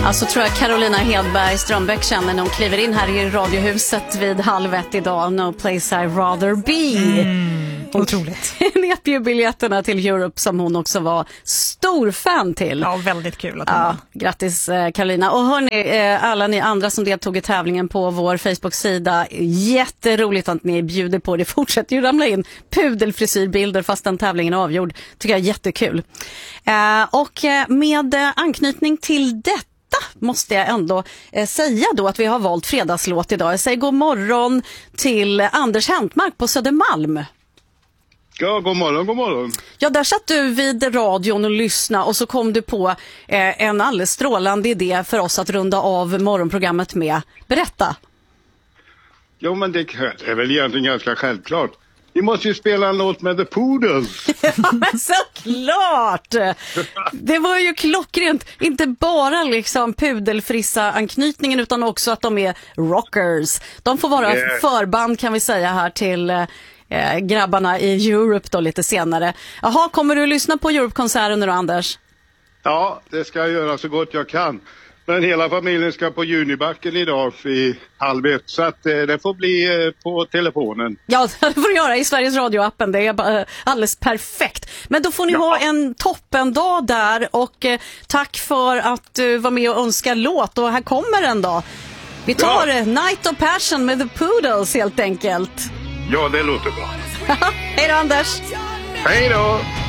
Alltså tror jag Carolina Hedberg Strömbäck känner när hon kliver in här i radiohuset vid 12:30 idag. No place I rather be. Otroligt. Knep ju biljetterna till Europe som hon också var stor fan till. Ja, väldigt kul att hon var. Grattis Carolina. Och hörni, alla ni andra som deltog i tävlingen på vår Facebook-sida, jätteroligt att ni bjuder på det. Fortsätter ju ramla in pudelfrisyrbilder fast den tävlingen är avgjord. Tycker jag är jättekul. Och med anknytning till detta måste jag ändå säga då att vi har valt fredagslåt idag. Jag säger god morgon till Anders Häntmark på Södermalm. Ja, god morgon, god morgon. Ja, där satt du vid radion och lyssnade och så kom du på en alldeles strålande idé för oss att runda av morgonprogrammet med. Berätta. Jo, men det är väl egentligen ganska självklart. Vi måste ju spela en låt med The Poodles. Ja, men såklart! Det var ju klockrent. Inte bara liksom pudelfrissa anknytningen utan också att de är rockers. De får vara förband kan vi säga här till grabbarna i Europe då lite senare. Jaha, kommer du att lyssna på Europe-konserten nu då, Anders? Ja, det ska jag göra så gott jag kan. Men hela familjen ska på Junibacken idag vid 12:30 så att det får bli på telefonen. Ja, det får du göra i Sveriges Radio-appen. Det är alldeles perfekt. Men då får ni ha en toppendag där och tack för att du var med och önskade låt. Och här kommer den då. Vi tar Night of Passion med The Poodles helt enkelt. Ja, det låter bra. Hej då, Anders. Hej då.